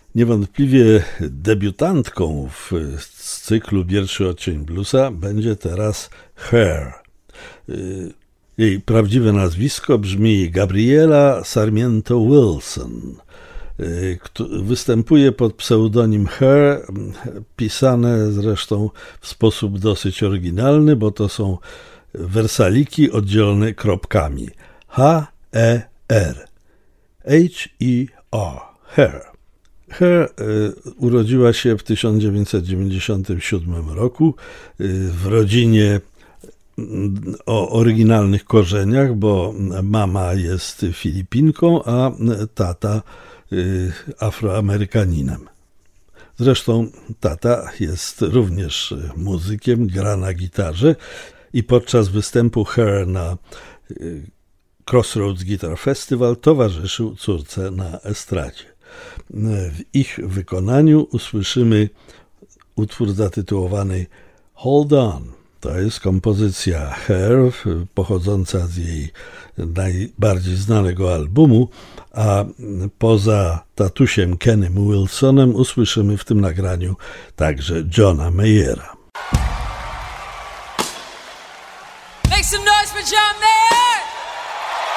Niewątpliwie debiutantką z cyklu Pierwszy odcień bluesa będzie teraz Her. Jej prawdziwe nazwisko brzmi Gabriela Sarmiento Wilson. Występuje pod pseudonim Her, pisane zresztą w sposób dosyć oryginalny, bo to są wersaliki oddzielone kropkami. H-E-R. H-E-R. Her. Her urodziła się w 1997 roku w rodzinie o oryginalnych korzeniach, bo mama jest Filipinką, a tata Afroamerykaninem. Zresztą tata jest również muzykiem, gra na gitarze i podczas występu Her na Crossroads Guitar Festival towarzyszył córce na estradzie. W ich wykonaniu usłyszymy utwór zatytułowany Hold On. To jest kompozycja Her, pochodząca z jej najbardziej znanego albumu, a poza tatusiem Kenem Wilsonem usłyszymy w tym nagraniu także Johna Mayera. Make some noise for John Mayer!